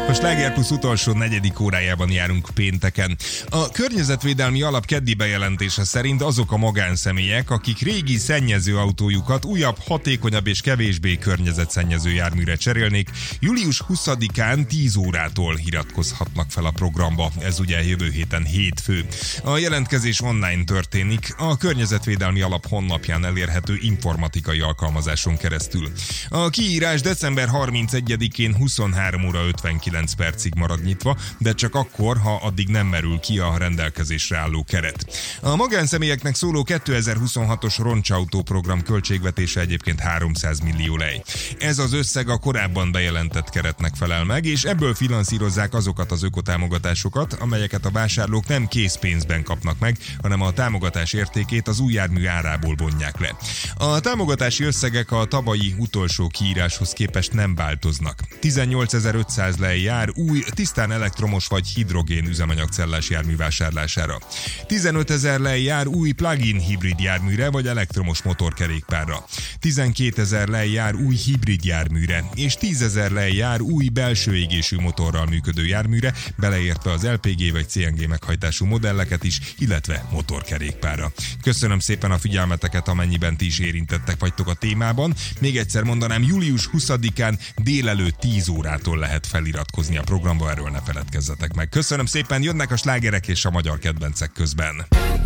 A Sláger Plus utolsó 4. órájában járunk pénteken. A Környezetvédelmi Alap keddi bejelentése szerint azok a magánszemélyek, akik régi szennyező autójukat újabb, hatékonyabb és kevésbé környezetszennyező járműre cserélnék, július 20-án 10 órától iratkozhatnak fel a programba. Ez ugye jövő héten hétfő. A jelentkezés online történik, a Környezetvédelmi Alap honlapján elérhető informatikai alkalmazáson keresztül. A kiírás december 31-én 23 óra 59 percig marad nyitva, de csak akkor, ha addig nem merül ki a rendelkezésre álló keret. A magánszemélyeknek szóló 2026-os roncsautó program költségvetése egyébként 300 millió lej. Ez az összeg a korábban bejelentett keretnek felel meg, és ebből finanszírozzák azokat az ökotámogatásokat, amelyeket a vásárlók nem készpénzben kapnak meg, hanem a támogatás értékét az új jármű árából vonják le. A támogatási összegek a tavalyi utolsó kiíráshoz képest nem változnak. 18.500 lej jár új, tisztán elektromos vagy hidrogén üzemanyagcellás jármű vásárlására. 15.000 lej jár új plug-in hibrid járműre vagy elektromos motorkerékpárra. 12.000 lej jár új hibrid járműre, és 10.000 lej jár új belső égésű motorral működő járműre, beleértve az LPG vagy CNG meghajtású modelleket is, illetve motorkerékpárra. Köszönöm szépen a figyelmeteket, amennyiben ti is érintettek vagytok a témában. Még egyszer mondanám, július 20-án délelőtt 10 órától lehet feliratkozni a programba, erről ne feledkezzetek meg. Köszönöm szépen, jönnek a slágerek és a magyar kedvencek közben.